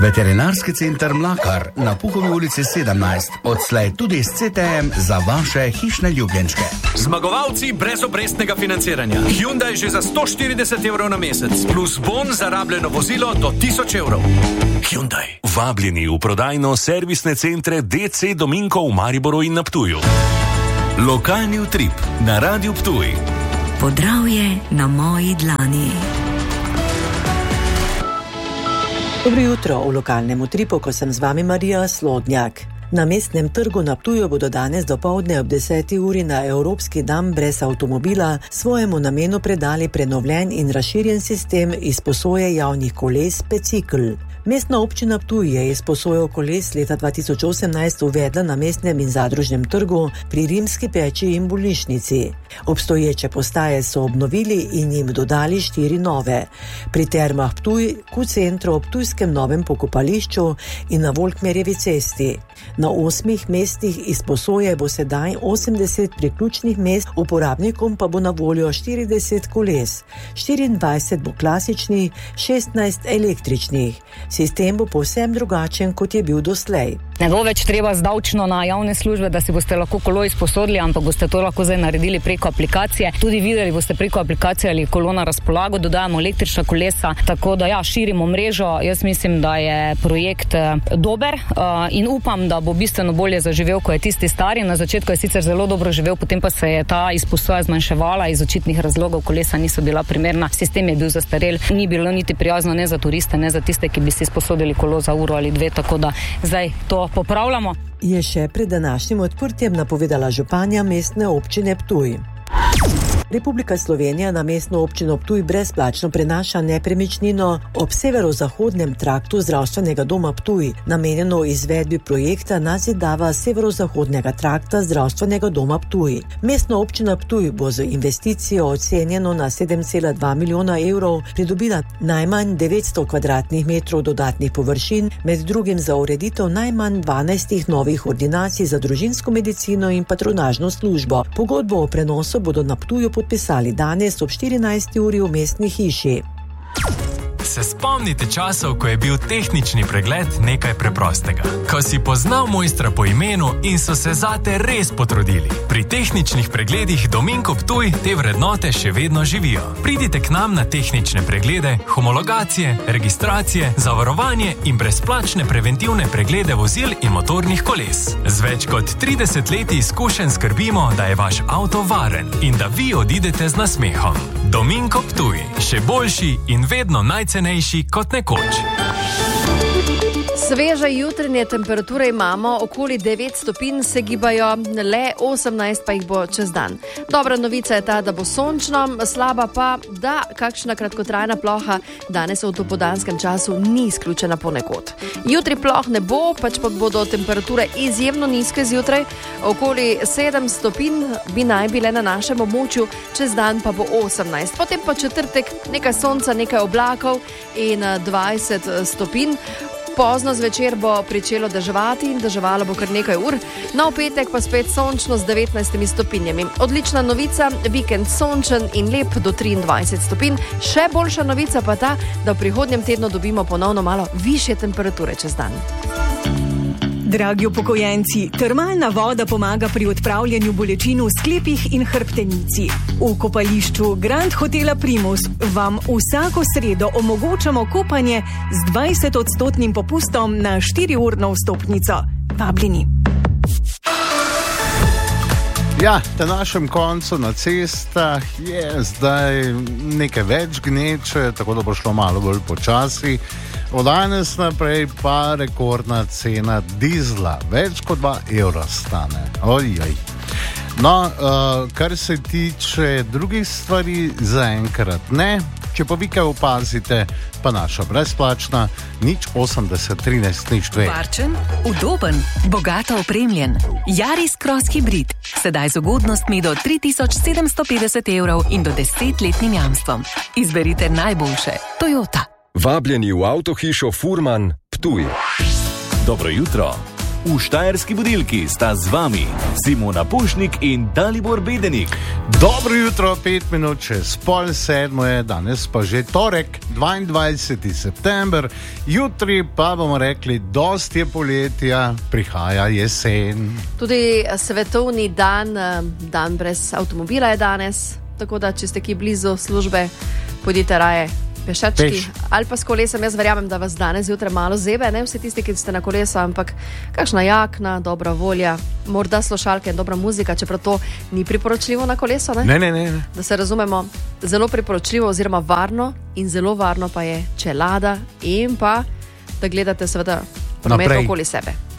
Veterinarski center Mlakar na Puhovi ulici 17, odslej tudi s CTM za vaše hišne ljubljenčke. Zmagovalci brez obrestnega financiranja. Hyundai že za 140 evrov na mesec, plus bon za rabljeno vozilo do 1000 evrov. Hyundai. Vabljeni v prodajno servisne centre DC Dominko v Mariboru in na Ptuju. Lokalni utrip na Radiu Ptuj. Podravje na moji dlani. Dobro jutro v lokalnem utripu, ko sem z vami Marija Slodnjak. Na mestnem trgu na Ptuju bodo danes dopoldne ob 10. uri na Evropski dan brez avtomobila svojemu namenu predali prenovljen in razširjen sistem izposoje javnih koles Specikl. Mestna občina Ptuj je izposojo koles leta 2018 uvedla na mestnem in zadružnem trgu pri Rimski peči in bolnišnici. Obstoječe postaje so obnovili in jim dodali 4 nove. Pri Termah Ptuj, v centru ob Ptujskem novem pokopališču in na Volkmerjevi cesti. Na 8 mestih izposoje bo sedaj 80 priključnih mest, uporabnikom pa bo na voljo 40 koles. 24 bo klasičnih, 16 električnih. Sistem bo povsem drugačen, kot je bil doslej. Ne bo več treba zdavčno na javne službe, da si boste lahko kolo izposodili, ampak boste to lahko zdaj naredili preko aplikacije. Tudi videli boste preko aplikacije ali kolo na razpolago, dodajamo električna kolesa, tako da širimo mrežo. Jaz mislim, da je projekt dober in upam, da bo bistveno bolje zaživel, ko je tisti stari. Na začetku je sicer zelo dobro živel, potem pa se je ta izposoja zmanjševala iz očitnih razlogov, kolesa niso bila primerna, sistem je bil zastarel, ni bilo niti prijazno ne za turiste, ne za tiste, ki bi si izposodili kolo za uro ali dve, tako da zdaj to popravljamo. Je še pred današnjim odprtjem napovedala županja mestne občine Ptuj. Republika Slovenija na mestno občino Ptuj brezplačno prenaša nepremičnino ob severozahodnem traktu zdravstvenega doma Ptuj, namenjeno izvedbi projekta nazidava severozahodnega trakta zdravstvenega doma Ptuj. Mestna občina Ptuj bo z investicijo ocenjeno na 7,2 milijona evrov pridobila najmanj 900 kvadratnih metrov dodatnih površin, med drugim za ureditev najmanj 12 novih ordinacij za družinsko medicino in patronažno službo. Pogodbo o prenosu bodo na Ptuju podpisali danes ob 14. uri v mestni hiši. Se spomnite časov, ko je bil tehnični pregled nekaj preprostega? Ko si poznal mojstra po imenu in so se zate res potrudili. Pri tehničnih pregledih Dominko Ptuj te vrednote še vedno živijo. Pridite k nam na tehnične preglede, homologacije, registracije, zavarovanje in brezplačne preventivne preglede vozil in motornih koles. Z več kot 30 leti izkušenj skrbimo, da je vaš avto varen in da vi odidete z nasmehom. Dominko Ptuj, še boljši in vedno najcenejši kot nekoč. Sveže jutranje temperature imamo, okoli 9 stopinj se gibajo, le 18 pa jih bo čez dan. Dobra novica je ta, da bo sončno, slaba pa, da kakšna kratkotrajna ploha danes v dopoldanskem času ni izključena ponekod. Jutri ploh ne bo, pač pa bodo temperature izjemno nizke zjutraj, okoli 7 stopinj bi naj bile na našem območju, čez dan pa bo 18. Potem pa četrtek nekaj sonca, nekaj oblakov in 20 stopinj. Pozno zvečer bo pričelo deževati in deževalo bo kar nekaj ur, na petek pa spet sončno z 19 stopinjami. Odlična novica, vikend sončen in lep do 23 stopinj. Še boljša novica pa ta, da v prihodnjem tednu dobimo ponovno malo višje temperature čez dan. Dragi upokojenci, termalna voda pomaga pri odpravljanju bolečin v sklepih in hrbtenici. V kopališču Grand Hotela Primus vam vsako sredo omogočamo kopanje z 20% popustom na 4-urno vstopnico. Vabljeni. Ja, na našem koncu na cestah je zdaj nekaj več gneče, tako da bo šlo malo bolj počasi. Od danes naprej pa rekordna cena dizla, več kot 2 evra stane. Ojoj. No, kar se tiče drugih stvari, zaenkrat ne. Če pa vi kaj opazite, pa naša brezplačna 080 13 02. Varčen, udoben, bogato opremljen. Yaris Cross Hybrid. Sedaj z ugodnostmi do 3750 evrov in do 10-letnim jamstvom. Izberite najboljše. Toyota. Vabljeni v avtohišo Furman Ptuj. Dobro jutro. V Štajerski budilki sta z vami Simona Pušnik in Dalibor Bedenik. Dobro jutro, 5 minut čez 6:30 je, danes pa že torek, 22. september, jutri pa bomo rekli, dosti je poletja, prihaja jesen. Tudi svetovni dan brez avtomobila je danes, tako da če ste ki blizu službe, pojdite raje pešački ali pa s kolesom. Jaz verjamem, da vas danes zjutraj malo zebe, ne vsi tisti, ki ste na kolesu, ampak kakšna jakna, dobra volja, morda slušalke in dobra muzika, čeprav to ni priporočljivo na kolesu, ne? Ne. Da se razumemo, zelo priporočljivo oziroma varno in zelo varno pa je čelada in pa, da gledate seveda promet okoli sebe.